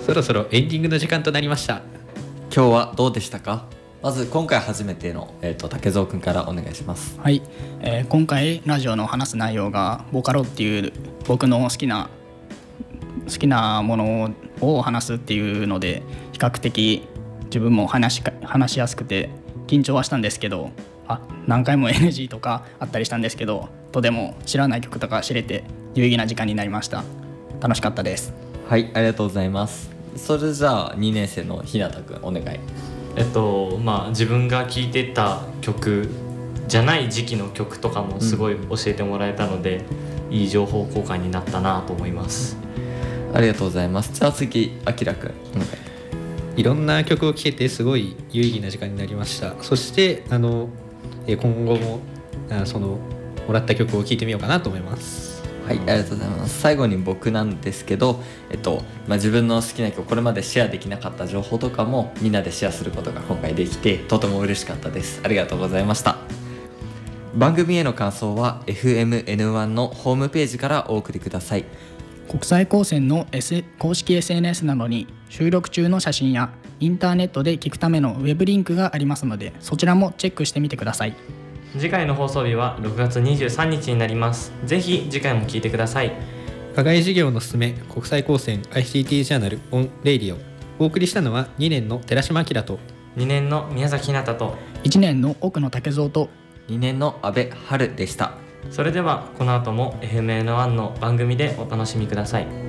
そろそろエンディングの時間となりました。 今日はどうでしたか？まず今回初めての、竹蔵くんからお願いします。 はい、今回ラジオの話す内容がボカロっていう僕の好きなものを話すっていうので、比較的自分も話しやすくて緊張はしたんですけど、何回も NG とかあったりしたんですけど、とても知らない曲とか知れて有意義な時間になりました。楽しかったです。 はい、ありがとうございます。それじゃあ2年生のひなたくんお願い。 自分が聴いてた曲じゃない時期の曲とかもすごい教えてもらえたので、いい情報交換になったなと思います。 ありがとうございます。じゃあ次あきらくんお願い。 いろんな曲を聴けてすごい有意義な時間になりました。そして今後ももらった曲を聴いてみようかなと思います。 はい、ありがとうございます。最後に僕なんですけど、自分の好きな曲、これまでシェアできなかった情報とかもみんなでシェアすることが今回できて、とても嬉しかったです。ありがとうございました。番組への感想は FMN1 のホームページからお送りください。 国際高専の、公式 SNS などに収録中の写真やインターネットで聞くためのウェブリンクがありますので、そちらもチェックしてみてください。 次回の放送日は6月23日になります。ぜひ次回も聞いてください。 課外授業のすすめ国際高専 ICT ジャーナルオンレイディオ。お送りしたのは2年の寺島明と 2年の宮崎ひなたと 1年の奥野武蔵と 2年の阿部春でした。 それではこの後も FMN1 の番組でお楽しみください。